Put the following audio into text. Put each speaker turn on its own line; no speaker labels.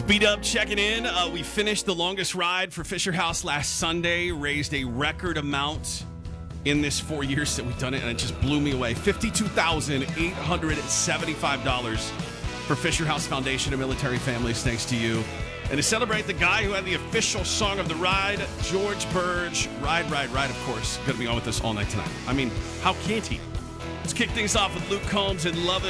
B-Dub checking in. We finished the longest ride for Fisher House last Sunday, raised a record amount in this 4 years that we've done it, and it just blew me away. $52,875 for Fisher House Foundation and Military Families, thanks to you. And to celebrate the guy who had the official song of the ride, George Burge, Ride, Ride, Ride, of course, going to be on with us all night tonight. I mean, how can't he? Let's kick things off with Luke Combs and Love It.